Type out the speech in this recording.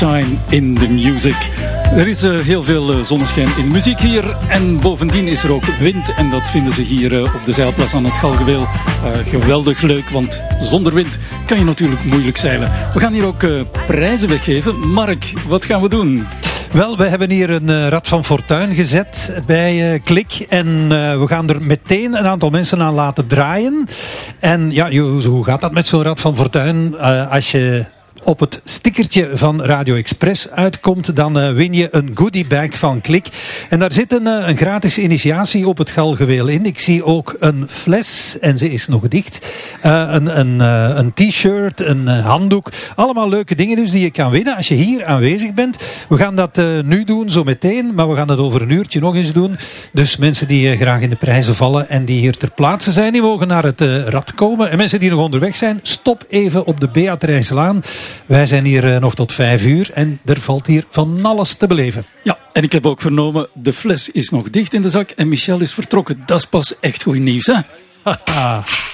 Sunshine in the music. Er is heel veel zonneschijn in de muziek hier. En bovendien is er ook wind. En dat vinden ze hier op de zeilplaats aan het Galgenweel geweldig leuk. Want zonder wind kan je natuurlijk moeilijk zeilen. We gaan hier ook prijzen weggeven. Mark, wat gaan we doen? Wel, we hebben hier een Rad van Fortuin gezet bij Klik. En we gaan er meteen een aantal mensen aan laten draaien. En ja, hoe gaat dat met zo'n Rad van Fortuin? Als je op het stickertje van Radio Express uitkomt, dan win je een goodiebag van Klik. En daar zit een gratis initiatie op het Galgenweel in. Ik zie ook een fles, en ze is nog dicht. Een t-shirt, een handdoek. Allemaal leuke dingen dus die je kan winnen als je hier aanwezig bent. We gaan dat nu doen, zo meteen, maar we gaan dat over een uurtje nog eens doen. Dus mensen die graag in de prijzen vallen en die hier ter plaatse zijn, die mogen naar het rad komen. En mensen die nog onderweg zijn, stop even op de Beatrixlaan. Wij zijn hier nog tot 5 uur en er valt hier van alles te beleven. Ja, en ik heb ook vernomen, de fles is nog dicht in de zak en Michel is vertrokken. Dat is pas echt goed nieuws, hè? Haha.